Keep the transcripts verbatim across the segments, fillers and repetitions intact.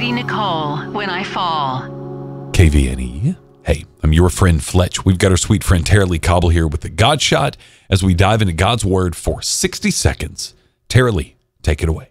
Mighty Nicole, When I Fall. K V N E. Hey, I'm your friend Fletch. We've got our sweet friend Tara Lee Cobble here with the God Shot as we dive into God's Word for sixty seconds. Tara Lee, take it away.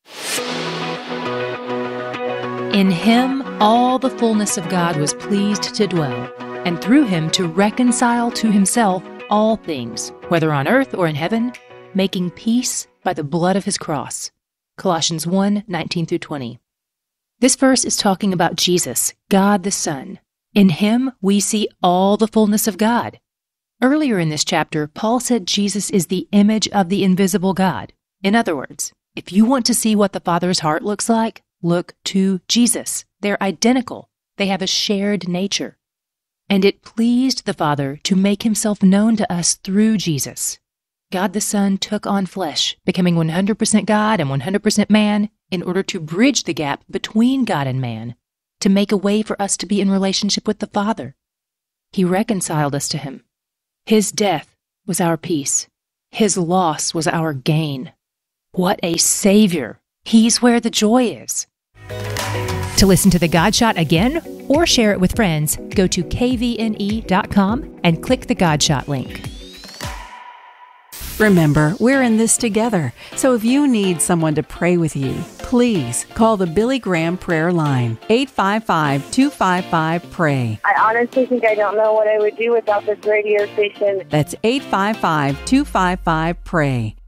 In him, all the fullness of God was pleased to dwell, and through him to reconcile to himself all things, whether on earth or in heaven, making peace by the blood of his cross. Colossians one, nineteen through twenty. This verse is talking about Jesus, God the Son. In him, we see all the fullness of God. Earlier in this chapter, Paul said Jesus is the image of the invisible God. In other words, if you want to see what the Father's heart looks like, look to Jesus. They're identical. They have a shared nature. And it pleased the Father to make himself known to us through Jesus. God the Son took on flesh, becoming one hundred percent God and one hundred percent man, in order to bridge the gap between God and man, to make a way for us to be in relationship with the Father. He reconciled us to him. His death was our peace. His loss was our gain. What a Savior! He's where the joy is. To listen to the God Shot again or share it with friends, go to K V N E dot com and click the God Shot link. Remember, we're in this together, so if you need someone to pray with you, please call the Billy Graham Prayer Line, eight five five, two five five, P R A Y. I honestly think I don't know what I would do without this radio station. That's eight five five, two five five, P R A Y.